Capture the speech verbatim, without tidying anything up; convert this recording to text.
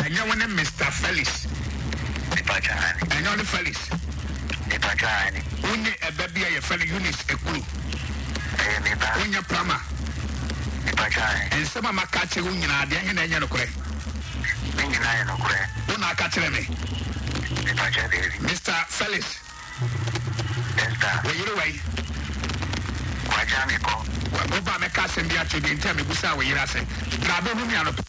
Anya one Mister Felix. Ipachani. Anya one Felix. Ipachani. Unye a baby a Felix Eunice Ekulu. Unya Prama. Ipachani. And some of my catcher Unya, the Anya and Yanokre. Minina no kure. Una catcher me. Ipachani. Mister Felix. Mister. Where you away? Wajami ko. Oba me kase mbia chodi ntame busa we yira se. Drabe hu mi anoto.